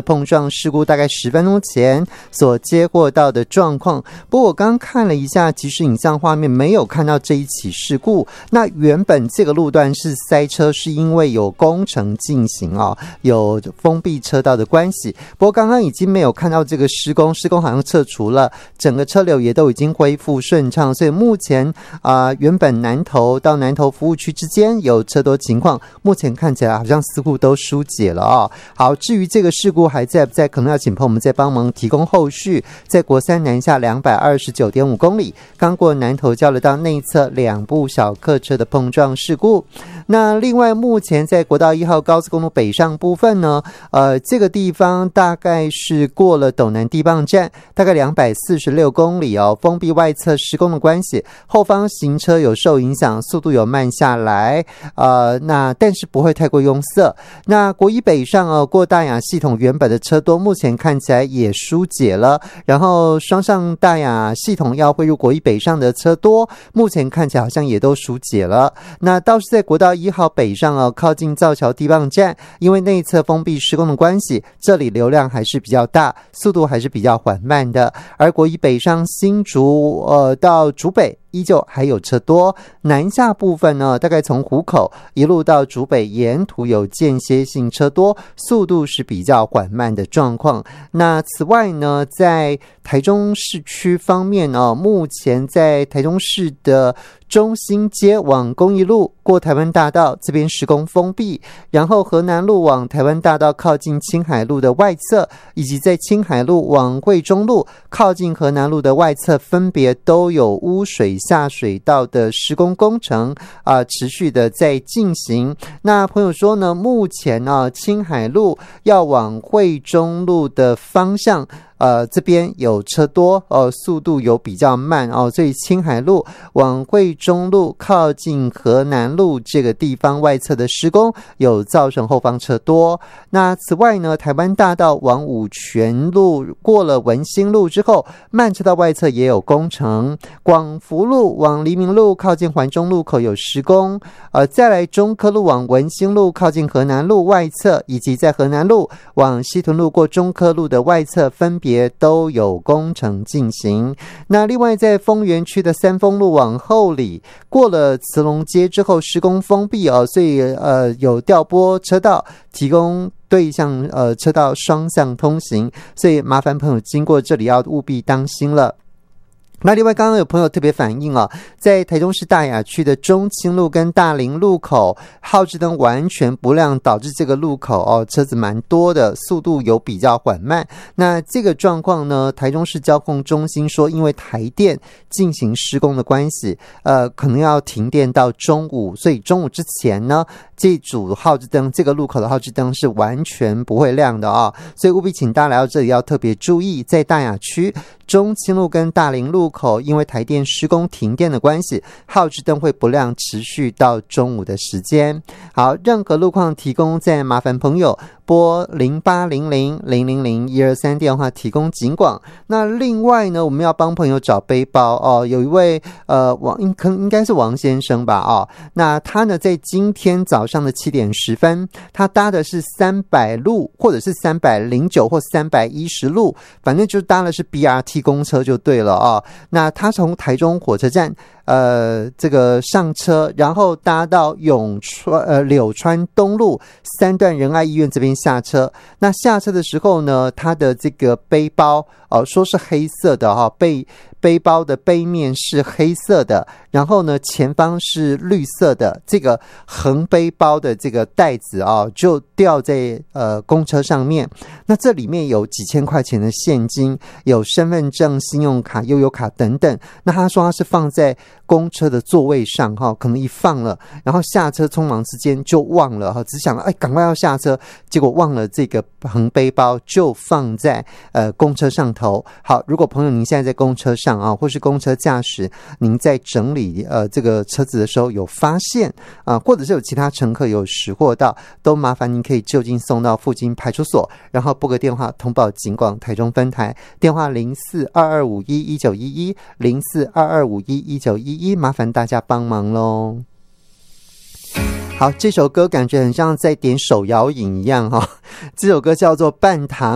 碰撞事故，大概10分钟前所接获到的状况。不过我刚刚看了一下即时影像画面，没有看到这一起事故。那原本这个路段是塞车，是因为有工程进行有封闭车道的关系。不过刚刚已经没有看到这个施工好像撤除了，整个车流也都已经恢复顺畅，所以目前原本南投到南投服务区之间有车多情况，目前看起来好像似乎都疏解了好，至于这个事故还在不在，可能要请朋友们再帮忙提供后续。在国三南下229.5公里，刚过南投交流道内侧2部小客车的碰撞事故。那另外目前在国道1号高速公路北上部分呢，这个地方大概是过了斗南地磅站，大概246公里封闭外侧施工的关系，后方行车有受影响，速度有慢下来，那但是不会太过拥塞。那国一北上过大雅系统原本的车多，目前看起来也疏解了，然后双上大雅系统要汇入国一北上的车多，目前看起来好像也都疏解了。那倒是在国道1号北上靠近造桥地磅站，因为内侧封闭施工的关系，这里流量还是比较大，速度还是比较缓慢的。而国一北上新竹到竹北依旧还有车多，南下部分呢，大概从湖口一路到竹北沿途有间歇性车多，速度是比较缓慢的状况。那此外呢，在台中市区方面目前在台中市的中心街往公益路过台湾大道这边施工封闭，然后河南路往台湾大道靠近青海路的外侧，以及在青海路往惠中路靠近河南路的外侧，分别都有污水下水道的施工工程持续的在进行。那朋友说呢，目前青海路要往惠中路的方向这边有车多速度有比较慢所以青海路往惠中路靠近河南路这个地方外侧的施工有造成后方车多。那此外呢，台湾大道往五权路过了文心路之后，慢车道外侧也有工程，广福路往黎明路靠近环中路口有施工再来中科路往文心路靠近河南路外侧，以及在河南路往西屯路过中科路的外侧分别都有工程进行。那另外在丰原区的三丰路往后里过了慈龙街之后施工封闭所以有调拨车道提供对向车道双向通行，所以麻烦朋友经过这里要务必当心了。那另外刚刚有朋友特别反映在台中市大雅区的中清路跟大林路口号志灯完全不亮，导致这个路口车子蛮多的，速度有比较缓慢。那这个状况呢，台中市交控中心说因为台电进行施工的关系可能要停电到中午，所以中午之前呢，这组号志灯这个路口的号志灯是完全不会亮的所以务必请大家来到这里要特别注意，在大雅区中清路跟大林路口因为台电施工停电的关系，号志灯会不亮，持续到中午的时间。好，任何路况提供再麻烦朋友拨0800-000-123电话提供警广。那另外呢，我们要帮朋友找背包有一位应该是王先生吧那他呢在今天早上的7点10分，他搭的是300路或者是309或310路，反正就搭的是 BRT 公车就对了那他从台中火车站这个上车，然后搭到柳川东路3段仁爱医院这边下车。那下车的时候呢，他的这个背包说是黑色的背包的背面是黑色的，然后呢前方是绿色的，这个横背包的这个袋子就掉在公车上面。那这里面有几千块钱的现金，有身份证、信用卡、悠游卡等等。那他说他是放在公车的座位上可能一放了，然后下车匆忙之间就忘了只想赶快要下车，结果忘了这个横背包就放在公车上头。好，如果朋友您现在在公车上或是公车驾驶，您在整理这个车子的时候有发现或者是有其他乘客有识获到，都麻烦您可以就近送到附近派出所，然后拨个电话通报警广台中分台，电话0422511911 麻烦大家帮忙咯。好，这首歌感觉很像在点手摇饮一样这首歌叫做半糖。